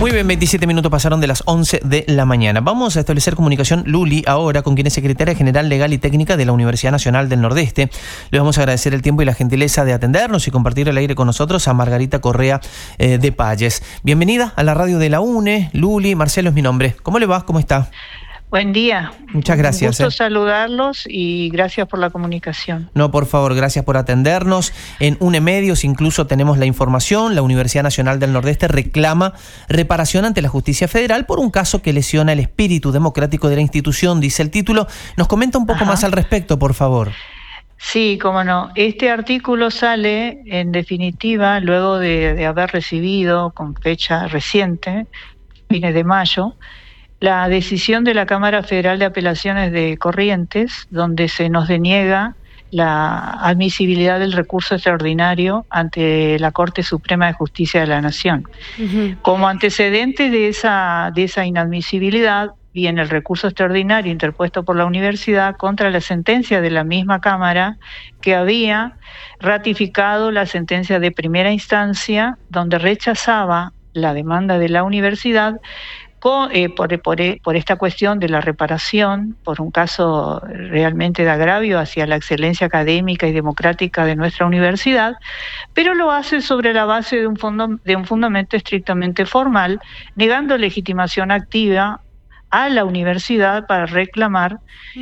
Muy bien, 27 minutos pasaron de las 11 de la mañana. Vamos a establecer comunicación, Luli, ahora con quien es secretaria general legal y técnica de la Universidad Nacional del Nordeste. Le vamos a agradecer el tiempo y la gentileza de atendernos y compartir el aire con nosotros a Margarita Correa de Palles. Bienvenida a la radio de la UNE. Luli, Marcelo es mi nombre. ¿Cómo le va? ¿Cómo está? Buen día. Muchas gracias. Un gusto saludarlos y gracias por la comunicación. No, por favor, gracias por atendernos. En UNE Medios incluso tenemos la información. La Universidad Nacional del Nordeste reclama reparación ante la Justicia Federal por un caso que lesiona el espíritu democrático de la institución, dice el título. ¿Nos comenta un poco más al respecto, por favor? Sí, cómo no. Este artículo sale, en definitiva, luego de haber recibido, con fecha reciente, fines de mayo, la decisión de la Cámara Federal de Apelaciones de Corrientes, donde se nos deniega la admisibilidad del recurso extraordinario ante la Corte Suprema de Justicia de la Nación. Como antecedente de esa inadmisibilidad, viene el recurso extraordinario interpuesto por la universidad contra la sentencia de la misma Cámara que había ratificado la sentencia de primera instancia, donde rechazaba la demanda de la universidad por esta cuestión de la reparación, por un caso realmente de agravio hacia la excelencia académica y democrática de nuestra universidad, pero lo hace sobre la base de un fundamento estrictamente formal, negando legitimación activa a la universidad para reclamar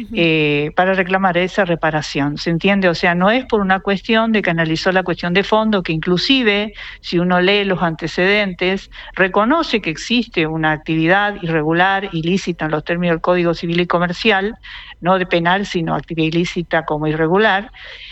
esa reparación. ¿Se entiende? O sea, no es por una cuestión de que analizó la cuestión de fondo, que inclusive, si uno lee los antecedentes, reconoce que existe una actividad irregular, ilícita en los términos del Código Civil y Comercial, no de penal, sino actividad ilícita como irregular.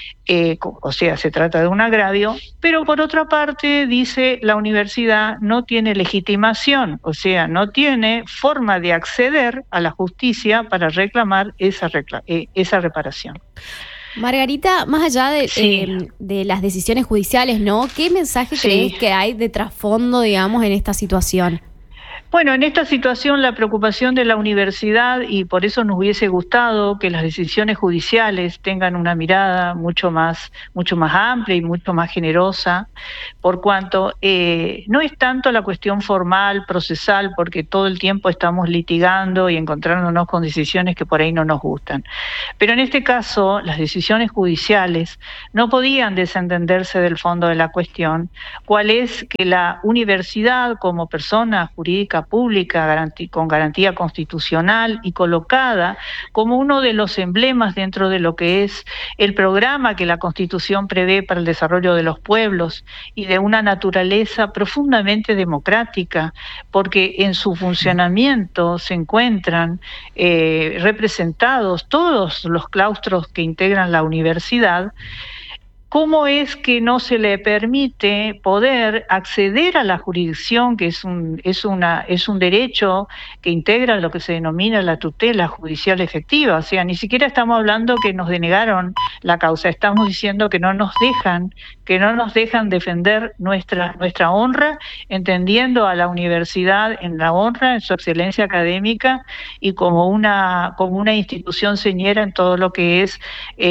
O sea, se trata de un agravio, pero por otra parte dice la universidad no tiene legitimación, o sea, no tiene forma de acceder a la justicia para reclamar esa reparación. Margarita, más allá de las decisiones judiciales, ¿no? ¿Qué mensaje crees que hay de trasfondo, digamos, en esta situación? Bueno, en esta situación la preocupación de la universidad, y por eso nos hubiese gustado que las decisiones judiciales tengan una mirada mucho más amplia y mucho más generosa, por cuanto no es tanto la cuestión formal, procesal, porque todo el tiempo estamos litigando y encontrándonos con decisiones que por ahí no nos gustan. Pero en este caso, las decisiones judiciales no podían desentenderse del fondo de la cuestión, cuál es que la universidad como persona jurídica pública con garantía constitucional y colocada como uno de los emblemas dentro de lo que es el programa que la Constitución prevé para el desarrollo de los pueblos y de una naturaleza profundamente democrática, porque en su funcionamiento se encuentran representados todos los claustros que integran la universidad. ¿Cómo es que no se le permite poder acceder a la jurisdicción, que es un derecho que integra lo que se denomina la tutela judicial efectiva? O sea, ni siquiera estamos hablando que nos denegaron la causa, estamos diciendo que no nos dejan defender nuestra honra, entendiendo a la universidad en la honra, en su excelencia académica y como una institución señera en todo lo que es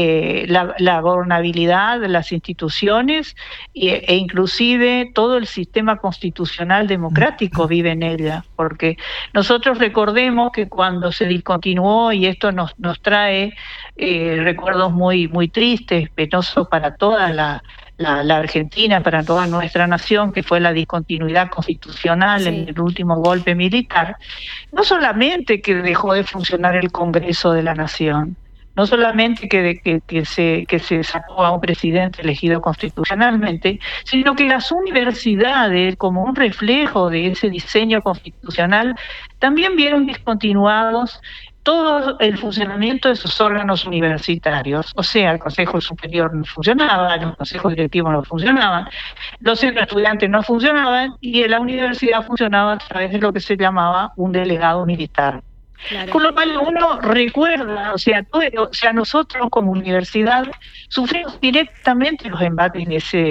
la gobernabilidad de las instituciones e inclusive todo el sistema constitucional democrático vive en ella, porque nosotros recordemos que cuando se discontinuó, y esto nos trae recuerdos muy tristes, penosos para toda la Argentina, para toda nuestra nación, que fue la discontinuidad constitucional en el último golpe militar, no solamente que dejó de funcionar el Congreso de la Nación, no solamente que se sacó a un presidente elegido constitucionalmente, sino que las universidades, como un reflejo de ese diseño constitucional, también vieron discontinuados todo el funcionamiento de sus órganos universitarios. O sea, el Consejo Superior no funcionaba, los consejos directivos no funcionaban, los centros estudiantes no funcionaban y la universidad funcionaba a través de lo que se llamaba un delegado militar. Claro. Con lo cual uno recuerda, o sea, nosotros como universidad sufrimos directamente los embates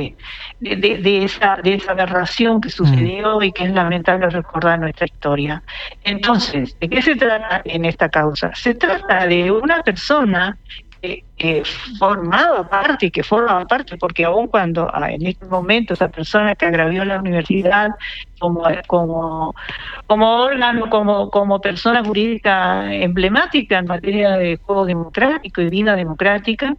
de esa aberración que sucedió y que es lamentable recordar nuestra historia. Entonces, ¿de qué se trata en esta causa? Se trata de una persona formaba parte y que forma parte, porque aún cuando en este momento esa persona que agravió la universidad como órgano, como persona jurídica emblemática en materia de juego democrático y vida democrática,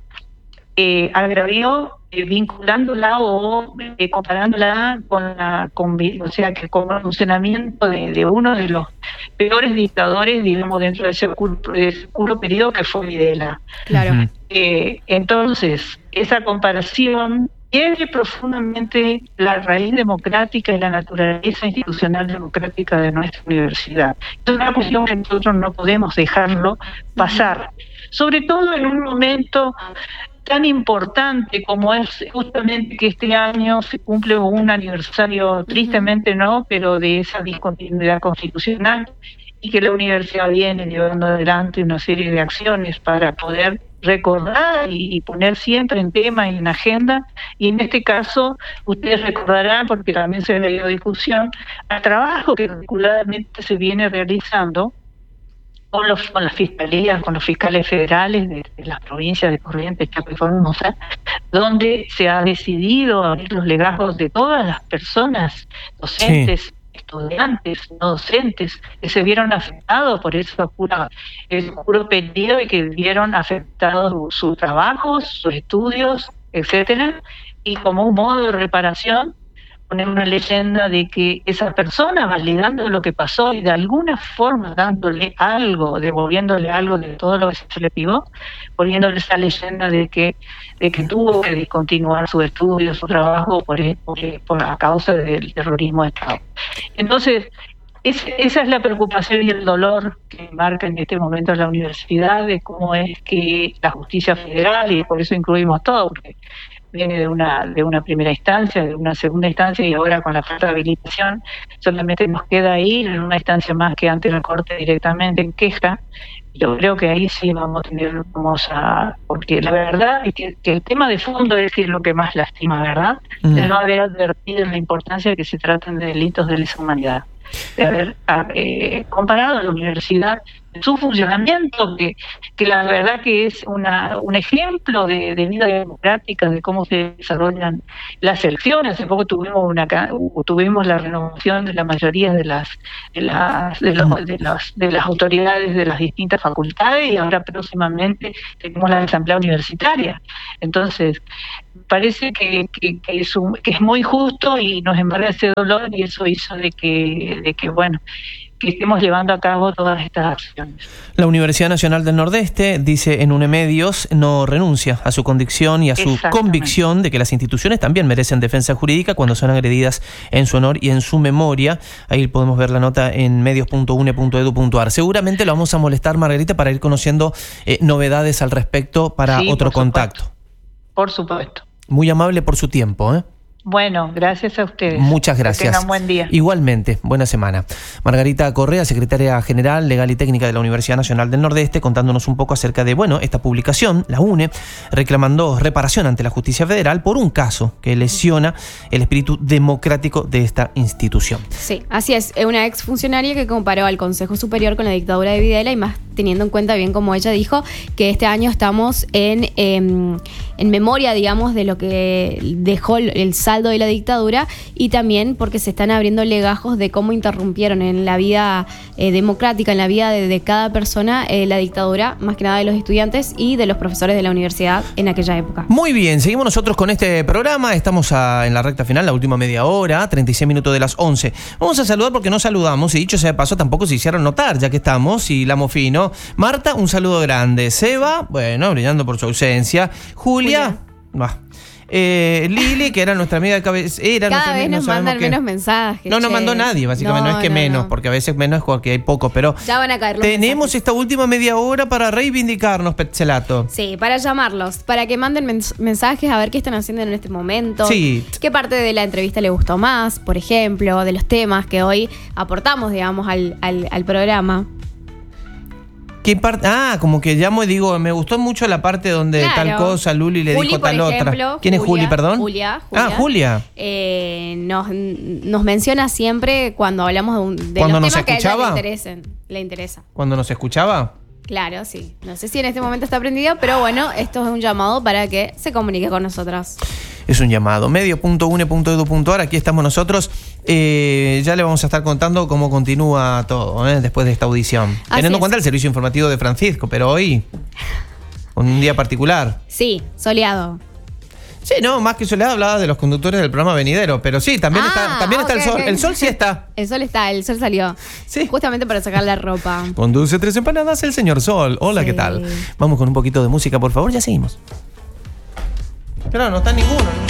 agravió vinculándola o comparándola con el funcionamiento de uno de los peores dictadores, digamos, dentro de ese oscuro periodo que fue Videla. Claro. Entonces, esa comparación hiere profundamente la raíz democrática y la naturaleza institucional democrática de nuestra universidad. Es una cuestión que nosotros no podemos dejarlo pasar, sobre todo en un momento tan importante como es justamente que este año se cumple un aniversario, tristemente no, pero de esa discontinuidad constitucional, y que la universidad viene llevando adelante una serie de acciones para poder recordar y poner siempre en tema y en agenda, y en este caso ustedes recordarán, porque también se le dio discusión, al trabajo que regularmente se viene realizando con las fiscalías, con los fiscales federales de las provincias de Corrientes, Chaco y Formosa, donde se ha decidido abrir los legajos de todas las personas, docentes, sí, estudiantes, no docentes, que se vieron afectados por ese oscuro periodo y que vieron afectados sus trabajos, sus estudios, etcétera, y como un modo de reparación poner una leyenda de que esa persona, validando lo que pasó y de alguna forma dándole algo, devolviéndole algo de todo lo que se le pidió, poniéndole esa leyenda de que tuvo que discontinuar su estudio, su trabajo por a causa del terrorismo de Estado. Entonces, esa es la preocupación y el dolor que marca en este momento la universidad, de cómo es que la justicia federal, y por eso incluimos todo, porque viene de una primera instancia, de una segunda instancia, y ahora con la falta de habilitación solamente nos queda ir en una instancia más que ante la Corte directamente en queja. Yo creo que ahí sí vamos a porque la verdad es que el tema de fondo es lo que más lastima, ¿verdad? De no haber advertido la importancia de que se traten de delitos de lesa humanidad, de haber comparado a la universidad su funcionamiento, que la verdad que es un ejemplo de vida democrática, de cómo se desarrollan las elecciones. Hace poco tuvimos la renovación de la mayoría de las autoridades de las distintas facultades, y ahora próximamente tenemos la asamblea universitaria. Entonces, parece que es muy justo y nos embarga ese dolor, y eso hizo de que estemos llevando a cabo todas estas acciones. La Universidad Nacional del Nordeste, dice en UNEmedios, no renuncia a su convicción y a su convicción de que las instituciones también merecen defensa jurídica cuando son agredidas en su honor y en su memoria. Ahí podemos ver la nota en medios.une.edu.ar. Seguramente lo vamos a molestar, Margarita, para ir conociendo novedades al respecto para otro contacto. Por supuesto. Muy amable por su tiempo, ¿eh? Bueno, gracias a ustedes. Muchas gracias. Que tengan buen día. Igualmente, buena semana. Margarita Correa, secretaria general legal y técnica de la Universidad Nacional del Nordeste, contándonos un poco acerca de, esta publicación, la UNE, reclamando reparación ante la justicia federal por un caso que lesiona el espíritu democrático de esta institución. Sí, así es. Una exfuncionaria que comparó al Consejo Superior con la dictadura de Videla, y más teniendo en cuenta, bien como ella dijo, que este año estamos en memoria, digamos, de lo que dejó el saldo de la dictadura, y también porque se están abriendo legajos de cómo interrumpieron en la vida democrática, en la vida de cada persona, la dictadura, más que nada de los estudiantes y de los profesores de la universidad en aquella época. Muy bien, seguimos nosotros con este programa. Estamos en la recta final, la última media hora, 36 minutos de las 11. Vamos a saludar porque no saludamos, y dicho sea de paso, tampoco se hicieron notar, ya que estamos, y la mofino. Marta, un saludo grande. Seba, brillando por su ausencia. Julia. Lili, que era nuestra amiga de cabecera. Cada vez nos mandan menos mensajes. No nos mandó nadie, básicamente. No es que menos, porque a veces menos es porque hay pocos, pero ya van a caer los tenemos mensajes. Esta última media hora para reivindicarnos, Petzelato. Sí, para llamarlos, para que manden mensajes a ver qué están haciendo en este momento. Sí. Qué parte de la entrevista les gustó más, por ejemplo, de los temas que hoy aportamos, digamos, al programa. ¿Qué parte? Como que llamo y digo, me gustó mucho la parte donde tal cosa, Luli le dijo tal otra. ¿Quién es Juli, perdón? Julia. Julia. Nos menciona siempre cuando hablamos de los temas que a ella le interesa. ¿Cuando nos escuchaba? Claro, sí. No sé si en este momento está prendido, pero bueno, esto es un llamado para que se comunique con nosotros. Es un llamado. Medio.une.edu.ar, aquí estamos nosotros. Ya le vamos a estar contando cómo continúa todo después de esta audición. Así Teniendo en es. cuenta el servicio informativo de Francisco, pero hoy, un día particular. Sí, soleado. Sí, no, más que soleado hablaba de los conductores del programa venidero, pero sí, también está ok, el sol. ok. El sol sí está. El sol salió. Sí. Justamente para sacar la ropa. Conduce 3 empanadas el señor Sol. Hola, Sí. ¿qué tal? Vamos con un poquito de música, por favor, ya seguimos. Pero no está ninguno.